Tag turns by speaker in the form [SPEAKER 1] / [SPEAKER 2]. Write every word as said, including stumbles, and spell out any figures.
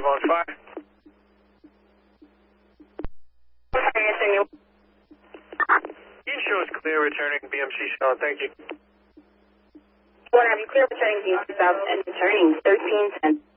[SPEAKER 1] on fire. You show is clear returning B M C Charlotte, thank you.
[SPEAKER 2] One, have you clear returning B M C South and returning thirteen ten.